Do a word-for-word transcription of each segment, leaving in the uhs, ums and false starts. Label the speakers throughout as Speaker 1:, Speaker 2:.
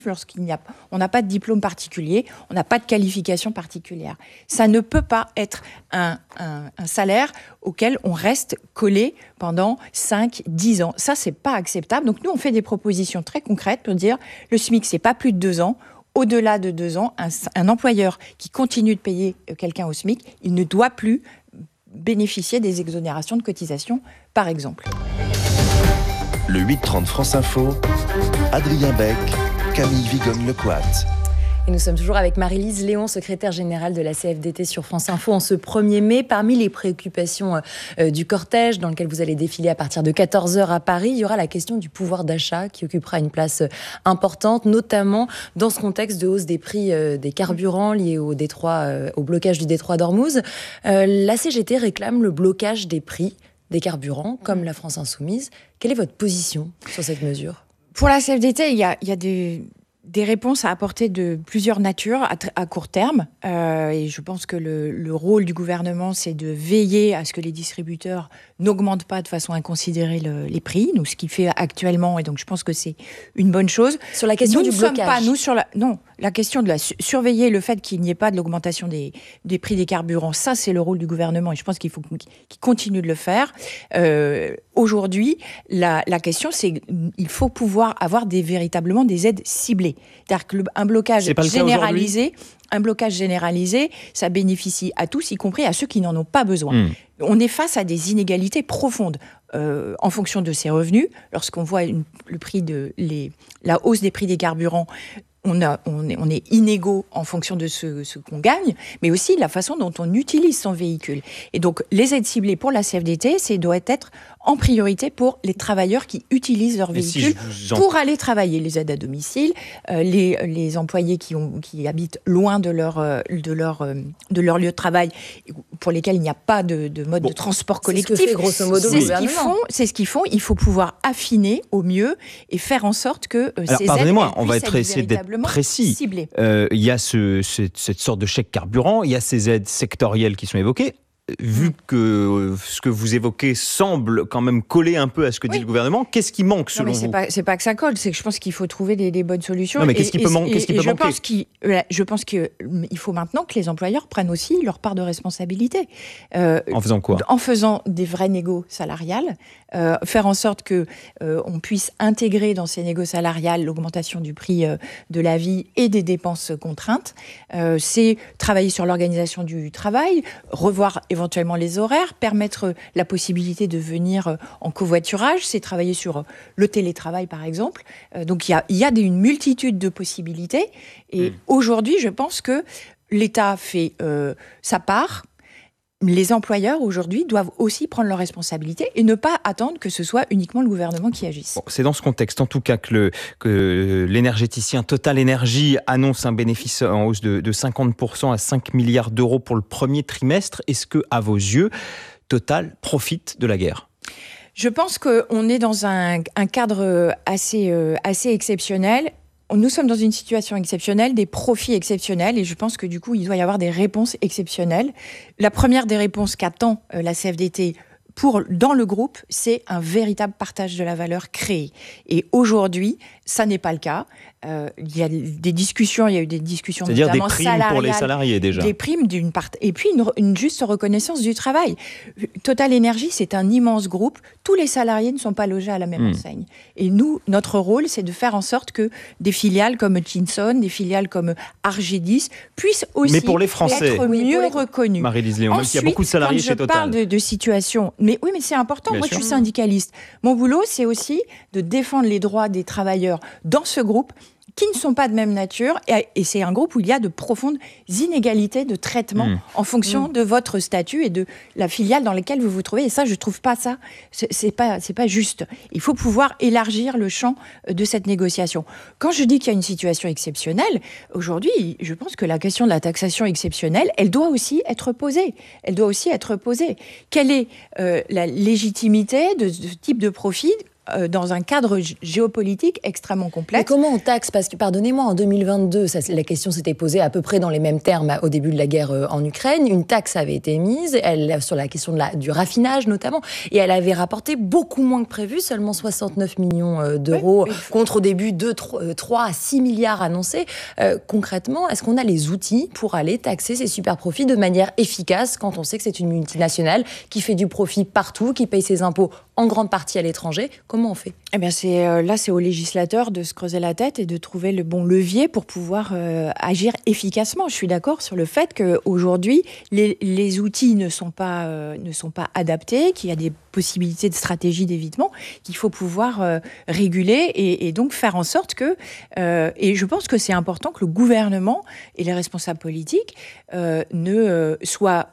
Speaker 1: lorsqu'il n'y a, on n'a pas de diplôme particulier, on n'a pas de qualification particulière. Ça ne peut pas être un, un, un salaire auquel on reste collé pendant cinq, dix ans. Ça, c'est pas acceptable. Donc nous, on fait des propositions très concrètes pour dire le SMIC, c'est pas plus de deux ans. Au-delà de deux ans, un, un employeur qui continue de payer quelqu'un au SMIC, il ne doit plus bénéficier des exonérations de cotisation, par exemple.
Speaker 2: Le huit trente France Info, Adrien Beck, Camille Vigogne-Lecoat.
Speaker 3: Et nous sommes toujours avec Marie-Lise Léon, secrétaire générale de la C F D T sur France Info en ce premier mai. Parmi les préoccupations euh, du cortège dans lequel vous allez défiler à partir de quatorze heures à Paris, il y aura la question du pouvoir d'achat qui occupera une place importante, notamment dans ce contexte de hausse des prix euh, des carburants liés au, détroit, euh, au blocage du détroit d'Ormuz. Euh, la C G T réclame le blocage des prix des carburants, comme la France Insoumise. Quelle est votre position sur cette mesure ?
Speaker 1: Pour la C F D T, il y a, il y a des... des réponses à apporter de plusieurs natures à, à court terme. Euh, et je pense que le, le rôle du gouvernement, c'est de veiller à ce que les distributeurs n'augmentent pas de façon inconsidérée le, les prix, nous, ce qu'il fait actuellement. Et donc, je pense que c'est une bonne chose.
Speaker 3: Sur la question
Speaker 1: nous
Speaker 3: du
Speaker 1: ne
Speaker 3: blocage.
Speaker 1: Sommes pas, nous, sur la, non, la question de la, surveiller le fait qu'il n'y ait pas de l'augmentation des, des prix des carburants, ça, c'est le rôle du gouvernement. Et je pense qu'il faut qu'il continue de le faire. Euh, aujourd'hui, la, la question, c'est qu'il faut pouvoir avoir des, véritablement des aides ciblées. C'est-à-dire qu'un blocage généralisé, un blocage généralisé, ça bénéficie à tous, y compris à ceux qui n'en ont pas besoin. Mmh. On est face à des inégalités profondes euh, en fonction de ses revenus. Lorsqu'on voit une, le prix de les, la hausse des prix des carburants, on, a, on, est, on est inégaux en fonction de ce, ce qu'on gagne, mais aussi la façon dont on utilise son véhicule. Et donc, les aides ciblées pour la C F D T, c'est doit être en priorité pour les travailleurs qui utilisent leur véhicule si en... pour aller travailler, les aides à domicile, euh, les, les employés qui, ont, qui habitent loin de leur, euh, de, leur, euh, de leur lieu de travail, pour lesquels il n'y a pas de, de mode bon, de transport collectif.
Speaker 3: C'est ce que fait grosso modo
Speaker 1: c'est
Speaker 3: le
Speaker 1: ce qu'ils font, c'est ce qu'ils font. Il faut pouvoir affiner au mieux et faire en sorte que euh,
Speaker 4: Alors,
Speaker 1: ces
Speaker 4: pardonnez-moi,
Speaker 1: aides
Speaker 4: on va être, essayer d'être précis.
Speaker 1: Ciblées.
Speaker 4: Euh, il y a ce, cette, cette sorte de chèque carburant, il y a ces aides sectorielles qui sont évoquées. Vu mmh. que euh, ce que vous évoquez semble quand même coller un peu à ce que oui. dit le gouvernement, qu'est-ce qui manque selon
Speaker 1: non, mais c'est
Speaker 4: vous
Speaker 1: pas, c'est pas que ça colle, c'est que je pense qu'il faut trouver des, des bonnes solutions.
Speaker 4: Non, mais qu'est-ce qui peut, man- qu'est-ce qui peut
Speaker 1: je
Speaker 4: manquer
Speaker 1: pense qu'il, Je pense qu'il faut maintenant que les employeurs prennent aussi leur part de responsabilité.
Speaker 4: Euh, en faisant quoi ?
Speaker 1: En faisant des vrais négos salariales, euh, faire en sorte qu'on euh, puisse intégrer dans ces négos salariales l'augmentation du prix euh, de la vie et des dépenses contraintes. Euh, c'est travailler sur l'organisation du travail, revoir éventuellement les horaires, permettre la possibilité de venir en covoiturage, c'est travailler sur le télétravail par exemple. Euh, donc il y a, il y a une multitude de possibilités et mmh. aujourd'hui je pense que l'État fait euh, sa part. Les employeurs, aujourd'hui, doivent aussi prendre leurs responsabilités et ne pas attendre que ce soit uniquement le gouvernement qui agisse.
Speaker 4: Bon, c'est dans ce contexte, en tout cas, que, le, que l'énergéticien Total Energy annonce un bénéfice en hausse de, de cinquante pour cent à cinq milliards d'euros pour le premier trimestre. Est-ce que, à vos yeux, Total profite de la guerre ?
Speaker 1: Je pense qu'on est dans un, un cadre assez, euh, assez exceptionnel. Nous sommes dans une situation exceptionnelle, des profits exceptionnels, et je pense que du coup, il doit y avoir des réponses exceptionnelles. La première des réponses qu'attend euh, la C F D T pour, dans le groupe, c'est un véritable partage de la valeur créée. Et aujourd'hui, ça n'est pas le cas. Euh, il y a des discussions, il y a eu des discussions
Speaker 4: C'est-à-dire
Speaker 1: notamment
Speaker 4: des primes pour les salariés déjà.
Speaker 1: Des primes d'une part, et puis une, une juste reconnaissance du travail. Total Energy, c'est un immense groupe. Tous les salariés ne sont pas logés à la même mmh. enseigne. Et nous, notre rôle, c'est de faire en sorte que des filiales comme Hutchinson, des filiales comme Argidis puissent aussi
Speaker 4: mais pour les Français,
Speaker 1: être
Speaker 4: oui,
Speaker 1: mieux
Speaker 4: les...
Speaker 1: reconnus.
Speaker 4: Marie-Lise Léon,
Speaker 1: Ensuite,
Speaker 4: il y a beaucoup de salariés chez Total.
Speaker 1: Quand je parle de, de situation, mais oui, mais c'est important. Bien Moi, sûr. Je suis syndicaliste. Mon boulot, c'est aussi de défendre les droits des travailleurs dans ce groupe qui ne sont pas de même nature, et, et c'est un groupe où il y a de profondes inégalités de traitement mmh. en fonction mmh. de votre statut et de la filiale dans laquelle vous vous trouvez. Et ça, je ne trouve pas ça, c'est, c'est pas, c'est pas juste. Il faut pouvoir élargir le champ de cette négociation. Quand je dis qu'il y a une situation exceptionnelle, aujourd'hui, je pense que la question de la taxation exceptionnelle, elle doit aussi être posée. Elle doit aussi être posée. Quelle est euh, la légitimité de ce type de profit euh, dans un cadre g- géopolitique extrêmement complexe.
Speaker 3: Mais comment on taxe ? Parce que, pardonnez-moi, en deux mille vingt-deux, ça, la question s'était posée à peu près dans les mêmes termes au début de la guerre euh, en Ukraine. Une taxe avait été mise elle, sur la question de la, du raffinage notamment, et elle avait rapporté beaucoup moins que prévu, seulement soixante-neuf millions euh, d'euros, oui, faut... contre au début deux, trois à six milliards annoncés. Euh, concrètement, est-ce qu'on a les outils pour aller taxer ces super profits de manière efficace quand on sait que c'est une multinationale qui fait du profit partout, qui paye ses impôts en grande partie à l'étranger? Comment on fait ?
Speaker 1: Eh bien, c'est, euh, là, c'est aux législateurs de se creuser la tête et de trouver le bon levier pour pouvoir euh, agir efficacement. Je suis d'accord sur le fait qu'aujourd'hui, les, les outils ne sont pas, euh, ne sont pas adaptés, qu'il y a des possibilités de stratégie d'évitement, qu'il faut pouvoir euh, réguler et, et donc faire en sorte que... Euh, et je pense que c'est important que le gouvernement et les responsables politiques euh, ne euh, soient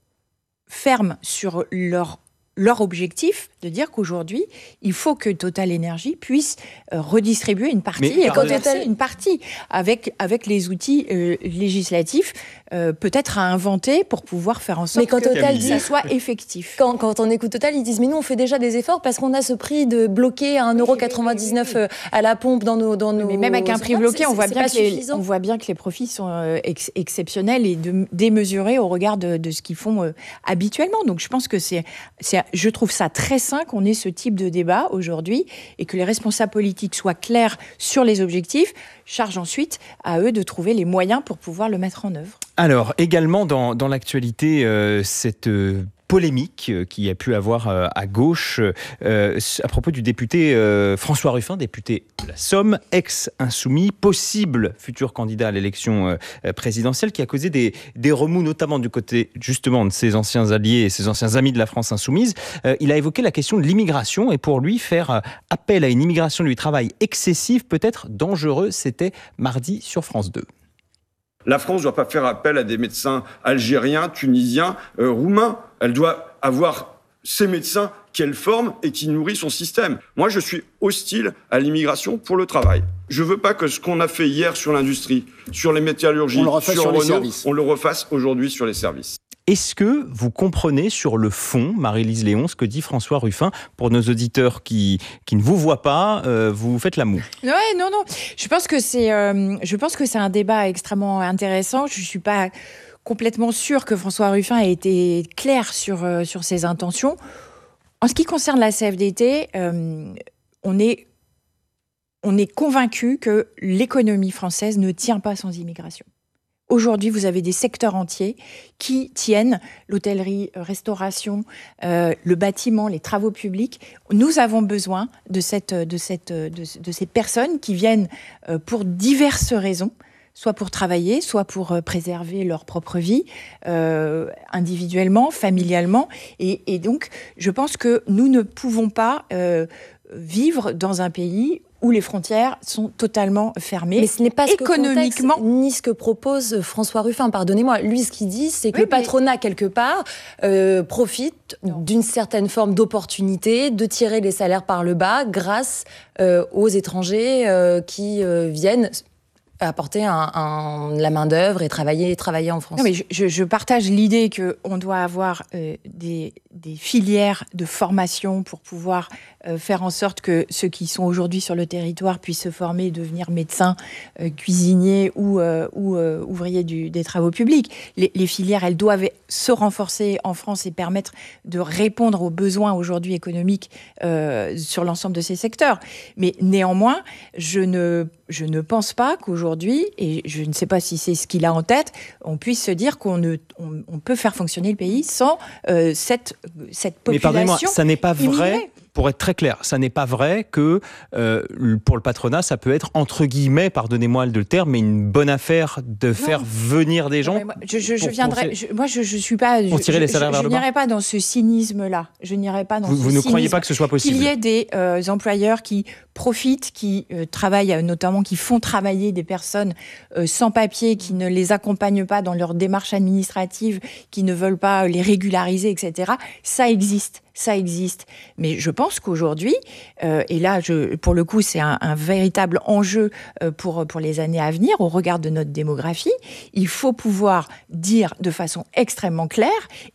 Speaker 1: fermes sur leur leur objectif de dire qu'aujourd'hui, il faut que Total Énergie puisse euh, redistribuer une partie,
Speaker 4: Mais
Speaker 1: et
Speaker 4: quand
Speaker 1: Total une partie avec, avec les outils euh, législatifs, euh, peut-être à inventer pour pouvoir faire en sorte
Speaker 3: mais quand
Speaker 1: que
Speaker 3: Total dit,
Speaker 1: ça soit effectif.
Speaker 3: Quand, quand on écoute Total, ils disent « mais nous, on fait déjà des efforts parce qu'on a ce prix de bloqué à un euro quatre-vingt-dix-neuf oui, oui, oui. à la pompe dans nos... Dans nos
Speaker 1: mais même avec un prix bloqué, on voit, bien que les,
Speaker 3: on
Speaker 1: voit bien que les profits sont euh, ex- exceptionnels et de, démesurés au regard de, de ce qu'ils font euh, habituellement. Donc je pense que c'est, c'est... Je trouve ça très sain qu'on ait ce type de débat aujourd'hui et que les responsables politiques soient clairs sur les objectifs, charge ensuite à eux de trouver les moyens pour pouvoir le mettre en œuvre.
Speaker 4: Alors, également dans, dans l'actualité, euh, cette... Euh polémique qui a pu avoir à gauche euh, à propos du député euh, François Ruffin, député de la Somme, ex-insoumis, possible futur candidat à l'élection euh, présidentielle, qui a causé des, des remous, notamment du côté justement de ses anciens alliés et ses anciens amis de la France insoumise. Euh, il a évoqué la question de l'immigration et pour lui, faire appel à une immigration du travail excessive peut être dangereux. C'était mardi sur France deux.
Speaker 5: La France ne doit pas faire appel à des médecins algériens, tunisiens, euh, roumains. Elle doit avoir ces médecins qu'elle forme et qui nourrit son système. Moi, je suis hostile à l'immigration pour le travail. Je ne veux pas que ce qu'on a fait hier sur l'industrie, sur les métallurgies,
Speaker 6: on
Speaker 5: sur,
Speaker 6: sur
Speaker 5: Renault, on le refasse aujourd'hui sur les services.
Speaker 4: Est-ce que vous comprenez sur le fond, Marie-Lise Léon, ce que dit François Ruffin? Pour nos auditeurs qui, qui ne vous voient pas, euh, vous faites la moue.
Speaker 1: Ouais, non, non. Je pense que c'est, euh, je pense que c'est un débat extrêmement intéressant. Je ne suis pas complètement sûre que François Ruffin ait été clair sur, euh, sur ses intentions. En ce qui concerne la C F D T, euh, on est, on est convaincu que l'économie française ne tient pas sans immigration. Aujourd'hui, vous avez des secteurs entiers qui tiennent, l'hôtellerie, restauration, euh, le bâtiment, les travaux publics. Nous avons besoin de, cette, de, cette, de, de ces personnes qui viennent euh, pour diverses raisons, soit pour travailler, soit pour euh, préserver leur propre vie, euh, individuellement, familialement. Et, et donc, je pense que nous ne pouvons pas euh, vivre dans un pays où les frontières sont totalement fermées.
Speaker 3: Mais ce n'est pas ce
Speaker 1: économiquement,
Speaker 3: que contexte, ni ce que propose François Ruffin. Pardonnez-moi, lui, ce qu'il dit, c'est que oui, le patronat, mais... quelque part, euh, profite non. d'une certaine forme d'opportunité de tirer les salaires par le bas grâce euh, aux étrangers euh, qui euh, viennent apporter un, un, la main-d'œuvre et travailler, travailler en France.
Speaker 1: Non, mais je, je partage l'idée qu'on doit avoir euh, des, des filières de formation pour pouvoir euh, faire en sorte que ceux qui sont aujourd'hui sur le territoire puissent se former et devenir médecins, euh, cuisiniers ou, euh, ou euh, ouvriers du, des travaux publics. Les, les filières, elles doivent se renforcer en France et permettre de répondre aux besoins aujourd'hui économiques euh, sur l'ensemble de ces secteurs. Mais néanmoins, je ne, je ne pense pas qu'aujourd'hui, Aujourd'hui, et je ne sais pas si c'est ce qu'il a en tête, on puisse se dire qu'on ne, on, on peut faire fonctionner le pays sans euh, cette, cette population.
Speaker 4: Mais pardonnez-moi, ça n'est pas vrai.
Speaker 1: Immigrée.
Speaker 4: Pour être très clair, ça n'est pas vrai que euh, pour le patronat, ça peut être entre guillemets, pardonnez-moi le terme, mais une bonne affaire de faire non. venir des gens.
Speaker 1: Moi, je, je,
Speaker 4: pour,
Speaker 1: je viendrai.
Speaker 4: pour,
Speaker 1: je, moi, je, je suis pas.
Speaker 4: Pour tirer
Speaker 1: je,
Speaker 4: les salaires
Speaker 1: je,
Speaker 4: vers
Speaker 1: je
Speaker 4: le bas.
Speaker 1: n'irai pas dans ce cynisme-là. Je n'irai pas dans
Speaker 4: vous,
Speaker 1: ce
Speaker 4: vous
Speaker 1: cynisme.
Speaker 4: Vous ne croyez pas que ce soit possible?
Speaker 1: Qu'il y ait des euh, employeurs qui profitent, qui euh, travaillent, notamment qui font travailler des personnes euh, sans papier, qui ne les accompagnent pas dans leur démarche administrative, qui ne veulent pas les régulariser, et cetera. Ça existe. Ça existe. Mais je pense qu'aujourd'hui, euh, et là, je, pour le coup, c'est un, un véritable enjeu euh, pour, pour les années à venir, au regard de notre démographie, il faut pouvoir dire de façon extrêmement claire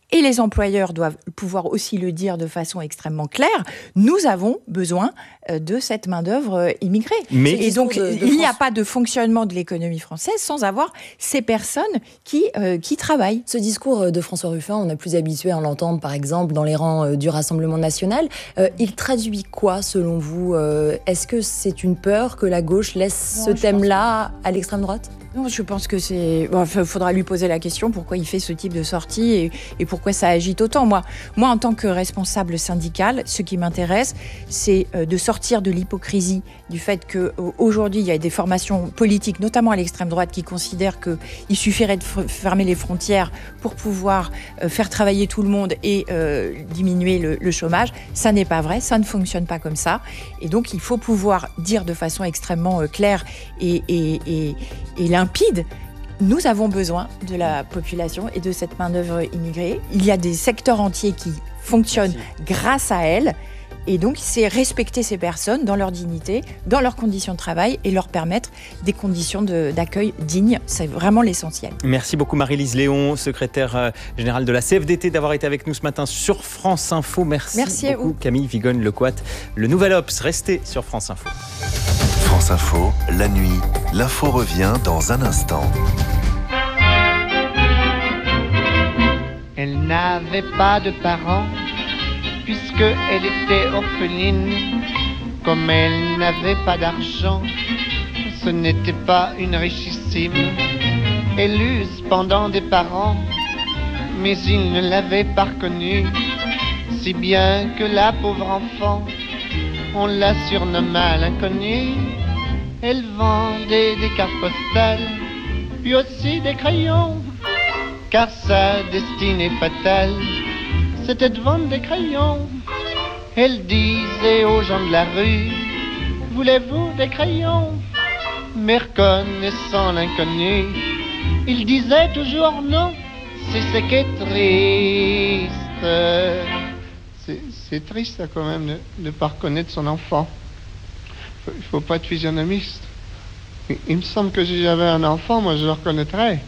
Speaker 1: et les employeurs doivent pouvoir aussi le dire de façon extrêmement claire, nous avons besoin de cette main-d'œuvre immigrée.
Speaker 4: Mais
Speaker 1: et donc,
Speaker 3: de, de
Speaker 1: il n'y a
Speaker 3: France...
Speaker 1: pas de fonctionnement de l'économie française sans avoir ces personnes qui, euh, qui travaillent.
Speaker 3: Ce discours de François Ruffin, on est plus habitué à l'entendre, par exemple, dans les rangs du Rassemblement national. Euh, il traduit quoi, selon vous ? euh, Est-ce que c'est une peur que la gauche laisse non, ce thème-là que... à l'extrême droite ?
Speaker 1: Non, je pense que c'est... Bon, il faudra lui poser la question pourquoi il fait ce type de sortie et, et pourquoi ça agite autant. Moi, moi, en tant que responsable syndical, ce qui m'intéresse, c'est de sortir de l'hypocrisie du fait qu'aujourd'hui, il y a des formations politiques, notamment à l'extrême droite, qui considèrent qu'il suffirait de fermer les frontières pour pouvoir faire travailler tout le monde et euh, diminuer le, le chômage. Ça n'est pas vrai, ça ne fonctionne pas comme ça. Et donc, il faut pouvoir dire de façon extrêmement claire et, et, et, et limpide, nous avons besoin de la population et de cette main-d'œuvre immigrée. Il y a des secteurs entiers qui fonctionnent Merci. grâce à elle. Et donc, c'est respecter ces personnes dans leur dignité, dans leurs conditions de travail et leur permettre des conditions de, d'accueil dignes. C'est vraiment l'essentiel.
Speaker 4: Merci beaucoup Marie-Lise Léon, secrétaire générale de la C F D T, d'avoir été avec nous ce matin sur France Info. Merci, Merci beaucoup Camille Vigogne-Lecoat. Le Nouvel Obs, restez sur France Info.
Speaker 2: France Info, la nuit, l'info revient dans un instant.
Speaker 6: Elle n'avait pas de parents, puisqu'elle était orpheline. Comme elle n'avait pas d'argent, ce n'était pas une richissime. Elle eut cependant des parents, mais ils ne l'avaient pas reconnue, si bien que la pauvre enfant, on la surnomma l'inconnue. Elle vendait des cartes postales, puis aussi des crayons, car sa destinée fatale, c'était de vendre des crayons. Elle disait aux gens de la rue, voulez-vous des crayons? Mais reconnaissant l'inconnu, il disait toujours non, c'est ce qui est triste. C'est, c'est triste quand même de ne pas reconnaître son enfant. Il ne faut pas être physionomiste. Il me semble que si j'avais un enfant, moi je le reconnaîtrais.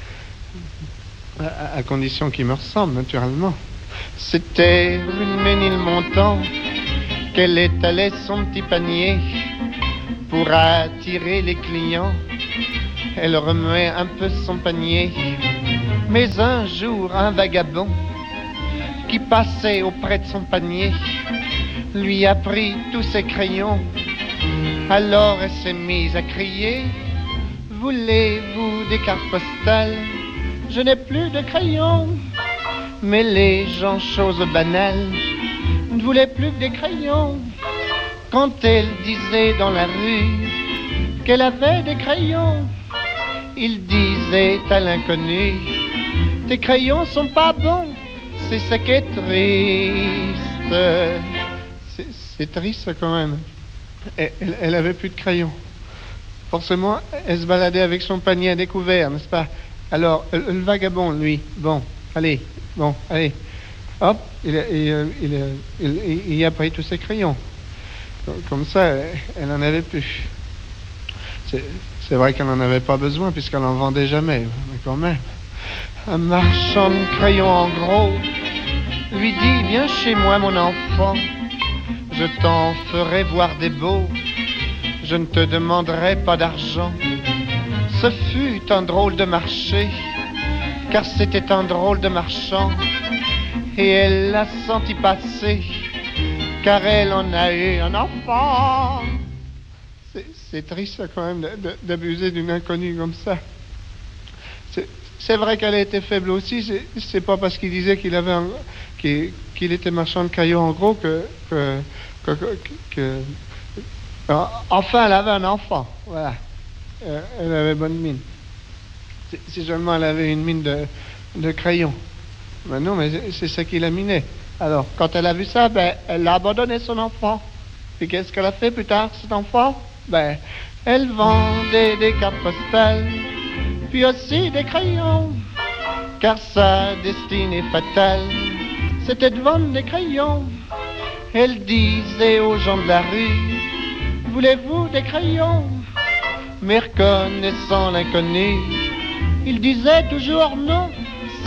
Speaker 6: À, à condition qu'il me ressemble, naturellement. C'était une Ménilmontant qu'elle étalait son petit panier pour attirer les clients. Elle remuait un peu son panier. Mais un jour, un vagabond qui passait auprès de son panier lui a pris tous ses crayons. Alors elle s'est mise à crier, voulez-vous des cartes postales? Je n'ai plus de crayons. Mais les gens, chose banale, ne voulaient plus que des crayons. Quand elle disait dans la rue qu'elle avait des crayons, il disait à l'inconnu, tes crayons sont pas bons, c'est ça qui est triste. C'est, c'est triste quand même. Elle, elle, elle avait plus de crayons. Forcément, elle se baladait avec son panier à découvert, n'est-ce pas? Alors, le, le vagabond, lui, bon, allez, bon, allez, hop, il a, il, il, il, il, il a pris tous ses crayons. Comme ça, elle n'en avait plus. C'est, c'est vrai qu'elle n'en avait pas besoin, puisqu'elle n'en vendait jamais, mais quand même. Un marchand de crayons en gros lui dit, viens chez moi, mon enfant, je t'en ferai voir des beaux, je ne te demanderai pas d'argent. Ce fut un drôle de marché, car c'était un drôle de marchand, et elle l'a senti passer, car elle en a eu un enfant. C'est, c'est triste quand même de, de, d'abuser d'une inconnue comme ça. C'est, c'est vrai qu'elle a été faible aussi, c'est, c'est pas parce qu'il disait qu'il avait un, qu'il, qu'il était marchand de crayons en gros que, que, que, que, que... Enfin, elle avait un enfant, voilà. Euh, elle avait bonne mine. Si, si seulement elle avait une mine de, de crayon. Ben non, mais c'est, c'est ça qui l'a miné. Alors, quand elle a vu ça, ben, elle a abandonné son enfant. Puis qu'est-ce qu'elle a fait plus tard, cet enfant? Ben, elle vendait des cartes postales, puis aussi des crayons, car sa destinée fatale, c'était de vendre des crayons. Elle disait aux gens de la rue, voulez-vous des crayons? Mais reconnaissant l'inconnu, il disait toujours non,